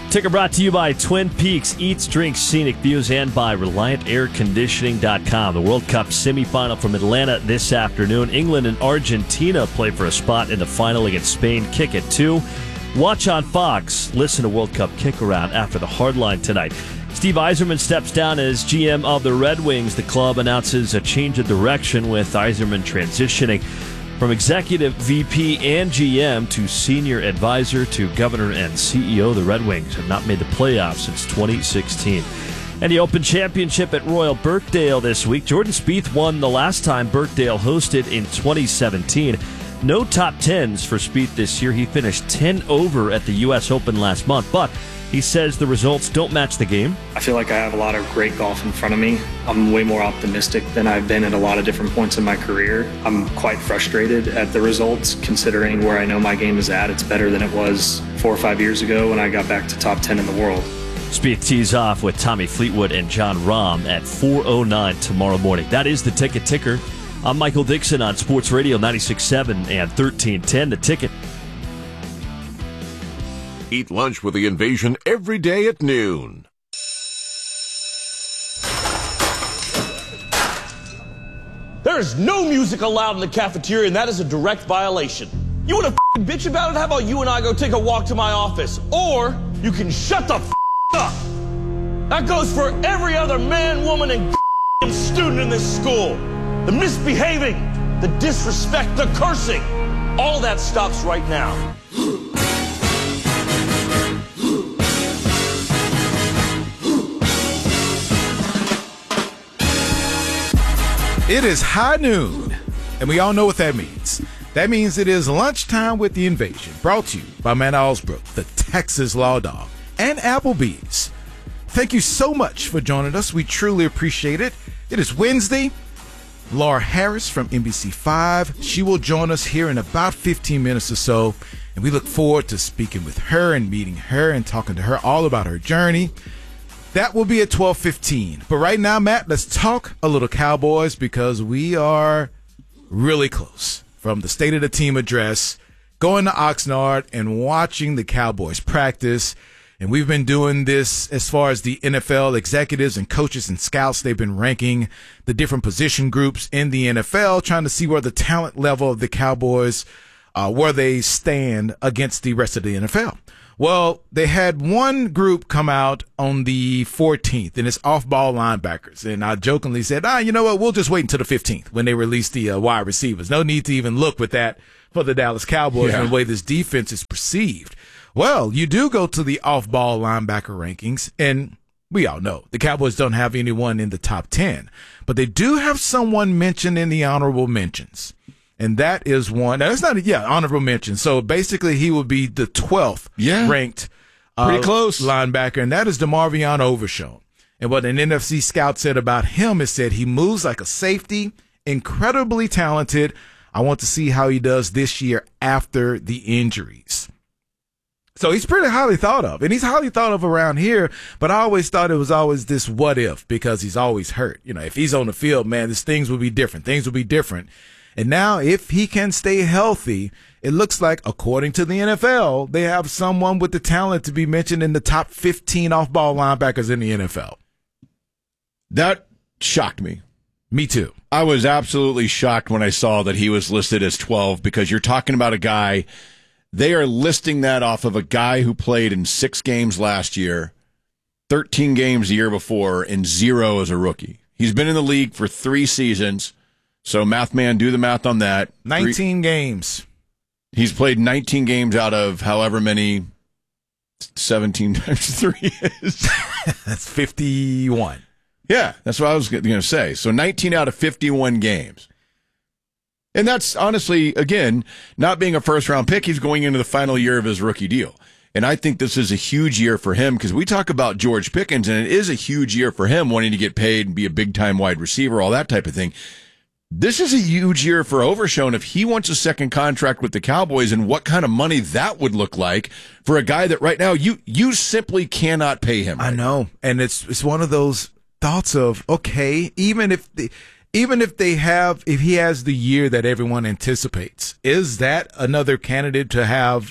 Ticker brought to you by Twin Peaks Eats, Drinks, Scenic Views, and by ReliantAirConditioning.com. The World Cup semifinal from Atlanta this afternoon. England and Argentina play for a spot in the final against Spain. Kick at 2. Watch on Fox. Listen to World Cup Kick-Around after the Hardline tonight. Steve Yzerman steps down as GM of the Red Wings. The club announces a change of direction, with Yzerman transitioning from executive VP and GM to senior advisor to governor and CEO. The Red Wings have not made the playoffs since 2016. And the Open Championship at Royal Birkdale this week. Jordan Spieth won the last time Birkdale hosted in 2017. No top 10s for Spieth this year. He finished 10 over at the U.S. Open last month, but he says the results don't match the game. I feel like I have a lot of great golf in front of me. I'm way more optimistic than I've been at a lot of different points in my career. I'm quite frustrated at the results, considering where I know my game is at. It's better than it was 4 or 5 years ago when I got back to top 10 in the world. Spieth tees off with Tommy Fleetwood and John Rahm at 4:09 tomorrow morning. That is the Ticker. I'm Michael Dixon on Sports Radio 96.7 and 1310. The Ticket. Eat lunch with the Invasion every day at noon. There is no music allowed in the cafeteria, and that is a direct violation. You want to bitch about it? How about you and I go take a walk to my office? Or you can shut the up. That goes for every other man, woman, and student in this school. The misbehaving, the disrespect, the cursing, all that stops right now. It is high noon, and we all know what that means. That means it is lunchtime with the Invasion, brought to you by Matt Osbrook, the Texas Law Dog, and Applebee's. Thank you so much for joining us. We truly appreciate it. It is Wednesday. Laura Harris from NBC5. She will join us here in about 15 minutes or so, and we look forward to speaking with her and meeting her and talking to her all about her journey. That will be at 12:15. But right now, Matt, let's talk a little Cowboys, because we are really close from the State of the Team address, going to Oxnard and watching the Cowboys practice. And we've been doing this as far as the NFL executives and coaches and scouts. They've been ranking the different position groups in the NFL, trying to see where the talent level of the Cowboys, where they stand against the rest of the NFL. Well, they had one group come out on the 14th, and it's off-ball linebackers. And I jokingly said, you know what, we'll just wait until the 15th when they release the wide receivers. No need to even look with that for the Dallas Cowboys and the way this defense is perceived. Well, you do go to the off-ball linebacker rankings, and we all know the Cowboys don't have anyone in the top 10. But they do have someone mentioned in the honorable mentions. And that is one. Now, it's not honorable mention. So basically, he would be the 12th ranked pretty close linebacker, and that is DeMarvion Overshown. And what an NFC scout said about him is said he moves like a safety, incredibly talented. I want to see how he does this year after the injuries. So he's pretty highly thought of, and he's highly thought of around here, but I always thought it was always this what if, because he's always hurt. You know, if he's on the field, man, things will be different. Things will be different. And now, if he can stay healthy, it looks like, according to the NFL, they have someone with the talent to be mentioned in the top 15 off-ball linebackers in the NFL. That shocked me. Me too. I was absolutely shocked when I saw that he was listed as 12, because you're talking about a guy, they are listing that off of a guy who played in 6 games last year, 13 games the year before, and 0 as a rookie. He's been in the league for 3 seasons. So, math man, do the math on that. 19 games. He's played 19 games out of however many 17 times 3 is. That's 51. Yeah, that's what I was going to say. So, 19 out of 51 games. And that's honestly, again, not being a first-round pick, he's going into the final year of his rookie deal. And I think this is a huge year for him, because we talk about George Pickens, and it is a huge year for him wanting to get paid and be a big-time wide receiver, all that type of thing. This is a huge year for Overshown if he wants a second contract with the Cowboys, and what kind of money that would look like for a guy that right now you simply cannot pay him. I know. And it's one of those thoughts of, okay, even if he has the year that everyone anticipates, is that another candidate to have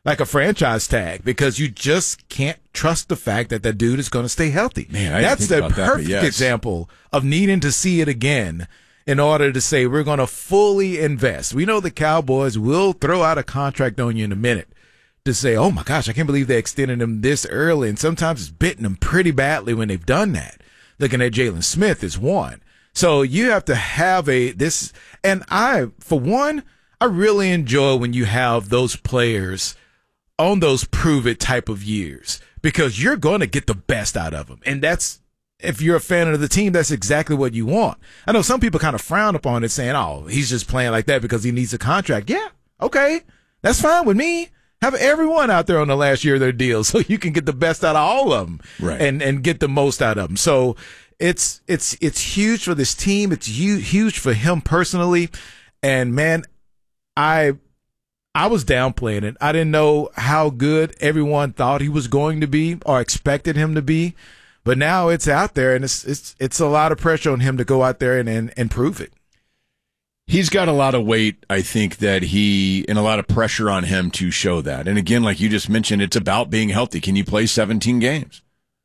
like a franchise tag, because you just can't trust the fact that that dude is going to stay healthy. Man, I that's didn't the think about that, but perfect yes. example of needing to see it again in order to say we're going to fully invest. We know the Cowboys will throw out a contract on you in a minute to say, oh my gosh, I can't believe they extended him this early. And sometimes it's bitten them pretty badly when they've done that. Looking at Jalen Smith is one. So you have to have and for one, I really enjoy when you have those players on those prove it type of years, because you're going to get the best out of them. And that's, if you're a fan of the team, that's exactly what you want. I know some people kind of frown upon it, saying, oh, he's just playing like that because he needs a contract. Yeah, okay, that's fine with me. Have everyone out there on the last year of their deal so you can get the best out of all of them, right, and get the most out of them. So it's huge for this team. It's huge for him personally. And, man, I was downplaying it. I didn't know how good everyone thought he was going to be or expected him to be. But now it's out there, and it's a lot of pressure on him to go out there and prove it. He's got a lot of weight, I think, and a lot of pressure on him to show that. And again, like you just mentioned, it's about being healthy. Can you play 17 games?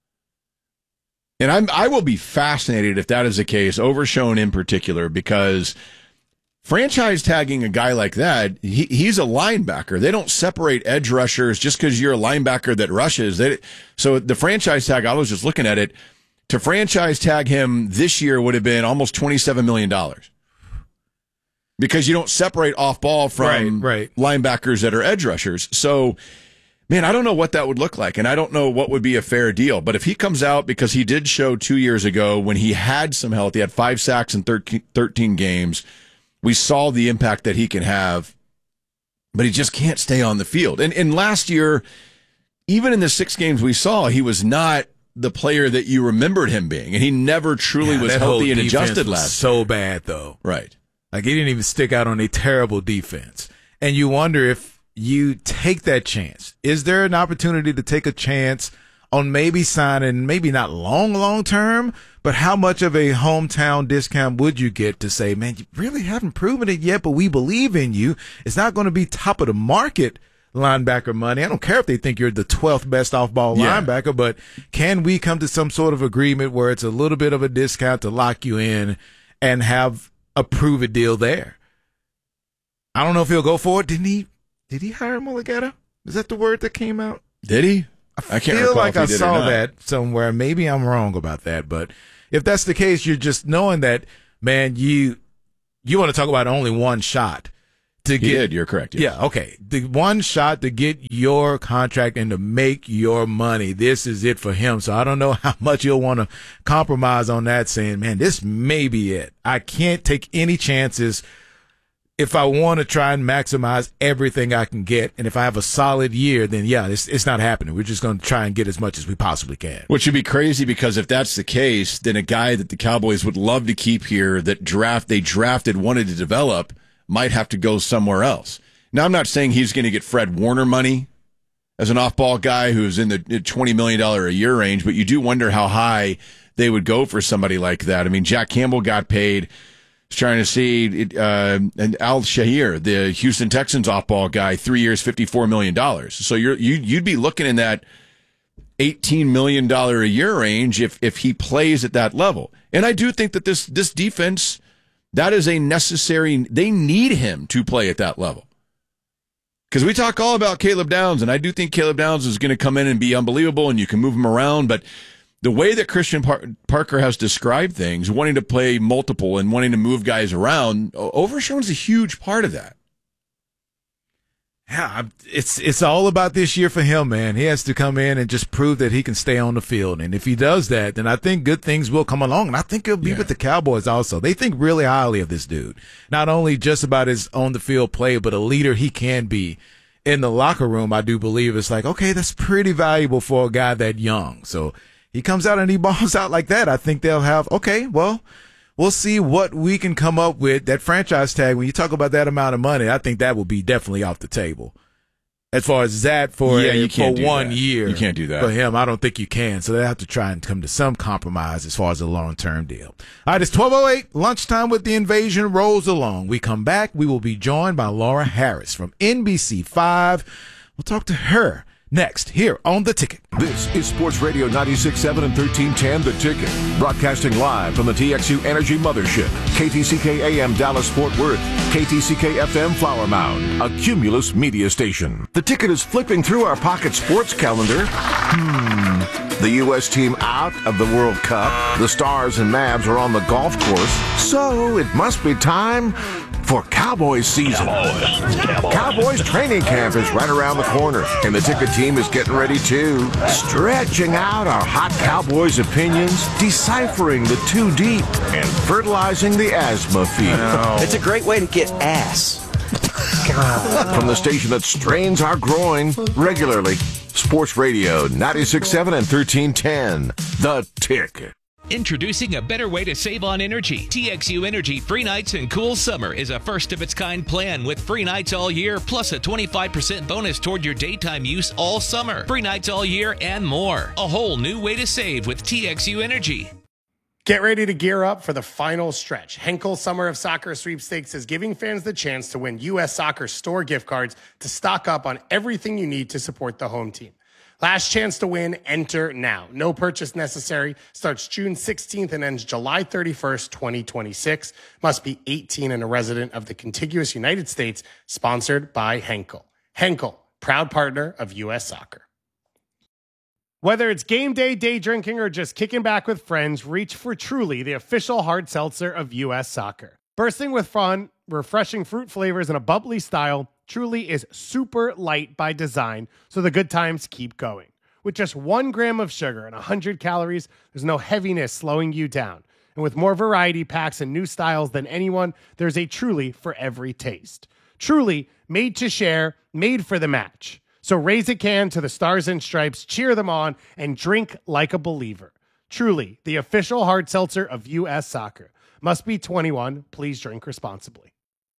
And I will be fascinated if that is the case, Overshown in particular, because franchise tagging a guy like that, he's a linebacker. They don't separate edge rushers just because you're a linebacker that rushes. So the franchise tag, I was just looking at it, to franchise tag him this year would have been almost $27 million. Because you don't separate off ball from linebackers that are edge rushers. So, man, I don't know what that would look like, and I don't know what would be a fair deal. But if he comes out, because he did show 2 years ago when he had some health, he had 5 sacks in 13 games. We saw the impact that he can have, but he just can't stay on the field. And last year, even in the 6 games we saw, he was not the player that you remembered him being, and he never truly was healthy and adjusted last year. So bad, though. Right. Like, he didn't even stick out on a terrible defense. And you wonder if you take that chance. Is there an opportunity to take a chance on maybe signing, maybe not long term, but how much of a hometown discount would you get to say, man, you really haven't proven it yet, but we believe in you. It's not going to be top of the market linebacker money. I don't care if they think you're the 12th best off-ball linebacker, but can we come to some sort of agreement where it's a little bit of a discount to lock you in and have a prove it deal there? I don't know if he'll go for it. Did he hire Mulligata? Is that the word that came out? Did he? I can't feel recall like if he I did saw or not. that somewhere. Maybe I'm wrong about that, but if that's the case, you're just knowing that, man, you want to talk about only one shot to get. You're correct. Yes. Yeah, okay. The one shot to get your contract and to make your money. This is it for him. So I don't know how much you'll want to compromise on that, saying, man, this may be it. I can't take any chances if I want to try and maximize everything I can get. And if I have a solid year, then yeah, it's not happening. We're just going to try and get as much as we possibly can. Which would be crazy, because if that's the case, then a guy that the Cowboys would love to keep here that they drafted, wanted to develop, might have to go somewhere else. Now, I'm not saying he's going to get Fred Warner money as an off-ball guy who's in the $20 million a year range, but you do wonder how high they would go for somebody like that. I mean, Jack Campbell got paid. I was trying to see, and Al Shahir, the Houston Texans off-ball guy, 3 years, $54 million. So you'd be looking in that $18 million a year range if he plays at that level. And I do think that this defense, that is a necessary, they need him to play at that level. Because we talk all about Caleb Downs, and I do think Caleb Downs is going to come in and be unbelievable, and you can move him around, but the way that Christian Parker has described things, wanting to play multiple and wanting to move guys around, Overshown's a huge part of that. Yeah, it's all about this year for him, man. He has to come in and just prove that he can stay on the field. And if he does that, then I think good things will come along. And I think he'll be with the Cowboys also. They think really highly of this dude. Not only just about his on-the-field play, but a leader he can be. In the locker room, I do believe it's like, okay, that's pretty valuable for a guy that young. So he comes out and he balls out like that. I think they'll have, okay, well, we'll see what we can come up with. That franchise tag, when you talk about that amount of money, I think that will be definitely off the table. As far as that for 1 year. You can't do that. For him, I don't think you can. So they have to try and come to some compromise as far as a long-term deal. All right, it's 12:08. Lunchtime with the Invasion rolls along. We come back. We will be joined by Laura Harris from NBC5. We'll talk to her next here on The Ticket. This is Sports Radio 96.7 and 1310 The Ticket. Broadcasting live from the TXU Energy Mothership. KTCK AM Dallas Fort Worth. KTCK FM Flower Mound. A Cumulus media station. The Ticket is flipping through our pocket sports calendar. The U.S. team out of the World Cup. The Stars and Mavs are on the golf course. So it must be time for Cowboys season. Cowboys training camp is right around the corner, and the Ticket team is getting ready too. Stretching out our hot Cowboys opinions, deciphering the too deep, and fertilizing the asthma field. It's a great way to get ass. From the station that strains our groin regularly, Sports Radio 96.7 and 1310, The Ticket. Introducing a better way to save on energy. TXU Energy Free Nights and Cool Summer is a first-of-its-kind plan with free nights all year, plus a 25% bonus toward your daytime use all summer. Free nights all year and more. A whole new way to save with TXU Energy. Get ready to gear up for the final stretch. Henkel Summer of Soccer Sweepstakes is giving fans the chance to win U.S. Soccer store gift cards to stock up on everything you need to support the home team. Last chance to win, enter now. No purchase necessary. Starts June 16th and ends July 31st, 2026. Must be 18 and a resident of the contiguous United States. Sponsored by Henkel. Henkel, proud partner of U.S. Soccer. Whether it's game day, day drinking, or just kicking back with friends, reach for Truly, the official hard seltzer of U.S. Soccer. Bursting with fun, refreshing fruit flavors, and a bubbly style, Truly is super light by design, so the good times keep going. With just 1 gram of sugar and 100 calories, there's no heaviness slowing you down. And with more variety packs and new styles than anyone, there's a Truly for every taste. Truly, made to share, made for the match. So raise a can to the Stars and Stripes, cheer them on, and drink like a believer. Truly, the official hard seltzer of U.S. Soccer. Must be 21. Please drink responsibly.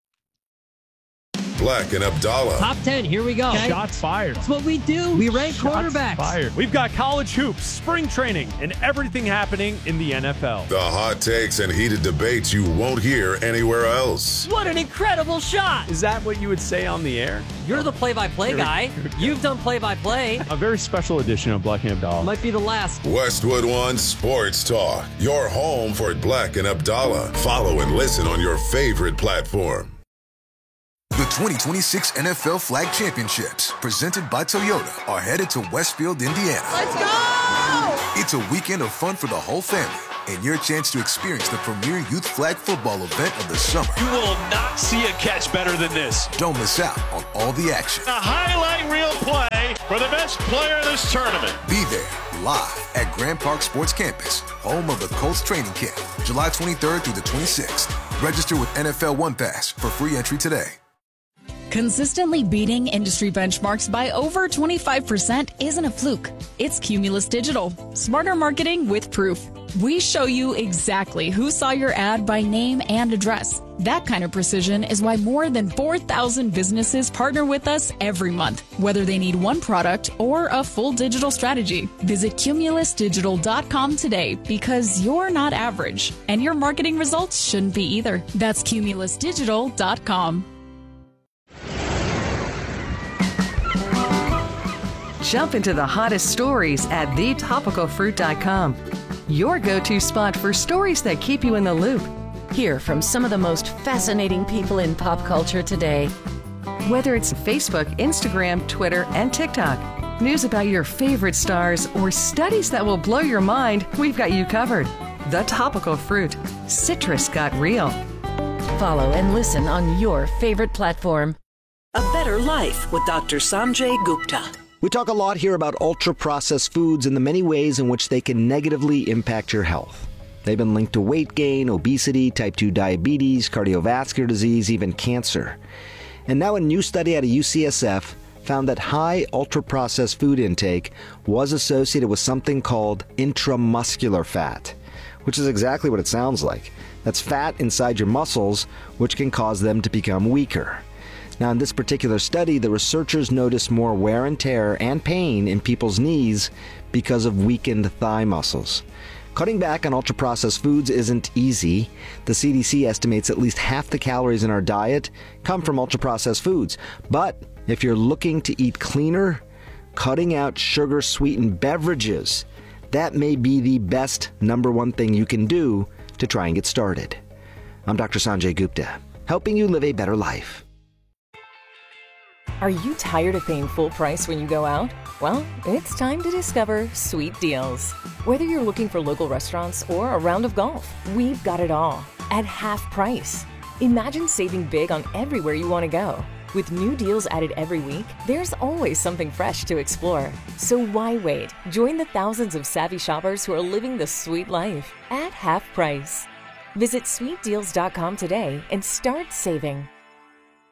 Black and Abdallah. Top 10, here we go. Okay. Shots fired. That's what we do. We rank quarterbacks. Fired. We've got college hoops, spring training, and everything happening in the NFL. The hot takes and heated debates you won't hear anywhere else. What an incredible shot. Is that what you would say on the air? You're the play-by-play guy. You've done play-by-play. A very special edition of Black and Abdallah. Might be the last. Westwood One Sports Talk. Your home for Black and Abdallah. Follow and listen on your favorite platform. The 2026 NFL Flag Championships, presented by Toyota, are headed to Westfield, Indiana. Let's go! It's a weekend of fun for the whole family and your chance to experience the premier youth flag football event of the summer. You will not see a catch better than this. Don't miss out on all the action. A highlight reel play for the best player in this tournament. Be there live at Grand Park Sports Campus, home of the Colts training camp, July 23rd through the 26th. Register with NFL One Pass for free entry today. Consistently beating industry benchmarks by over 25% isn't a fluke. It's Cumulus Digital. Smarter marketing with proof. We show you exactly who saw your ad by name and address. That kind of precision is why more than 4,000 businesses partner with us every month, whether they need one product or a full digital strategy. Visit cumulusdigital.com today because you're not average, and your marketing results shouldn't be either. That's cumulusdigital.com. Jump into the hottest stories at thetopicalfruit.com. Your go-to spot for stories that keep you in the loop. Hear from some of the most fascinating people in pop culture today. Whether it's Facebook, Instagram, Twitter, and TikTok, news about your favorite stars, or studies that will blow your mind, we've got you covered. The Topical Fruit. Citrus got real. Follow and listen on your favorite platform. A Better Life with Dr. Sanjay Gupta. We talk a lot here about ultra-processed foods and the many ways in which they can negatively impact your health. They've been linked to weight gain, obesity, type 2 diabetes, cardiovascular disease, even cancer. And now a new study out of UCSF found that high ultra-processed food intake was associated with something called intramuscular fat, which is exactly what it sounds like. That's fat inside your muscles, which can cause them to become weaker. Now, in this particular study, the researchers noticed more wear and tear and pain in people's knees because of weakened thigh muscles. Cutting back on ultra-processed foods isn't easy. The CDC estimates at least half the calories in our diet come from ultra-processed foods. But If you're looking to eat cleaner, cutting out sugar-sweetened beverages, that may be the best number one thing you can do to try and get started. I'm Dr. Sanjay Gupta, helping you live a better life. Are you tired of paying full price when you go out? Well, it's time to discover Sweet Deals. Whether you're looking for local restaurants or a round of golf, we've got it all at half price. Imagine saving big on everywhere you want to go. With new deals added every week, there's always something fresh to explore. So why wait? Join the thousands of savvy shoppers who are living the sweet life at half price. Visit sweetdeals.com today and start saving.